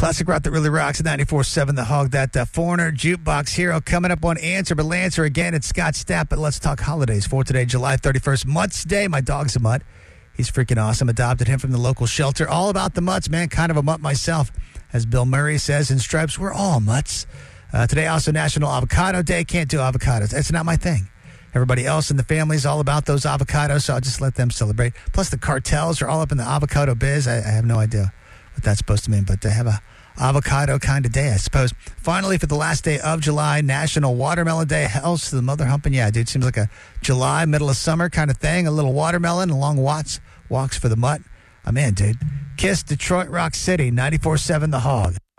Classic rock that really rocks at 94.7 The Hog. That Foreigner Jukebox Hero coming up on Answer But Lancer again. It's Scott Stapp, but let's talk holidays for today, July 31st. Mutt's Day. My dog's a mutt. He's freaking awesome. Adopted him from the local shelter. All about the mutts, man. Kind of a mutt myself. As Bill Murray says in Stripes, we're all mutts. Today also National Avocado Day. Can't do avocados. That's not my thing. Everybody else in the family is all about those avocados, so I'll just let them celebrate. Plus the cartels are all up in the avocado biz. I have no idea what that's supposed to mean, but they have a avocado kind of day, I suppose. Finally, for the last day of July, National Watermelon Day. Hells to the mother humping. Yeah, dude, seems like a July, middle of summer kind of thing. A little watermelon, a long walks for the mutt. I'm in, dude. Kiss Detroit Rock City, 94.7 The Hog.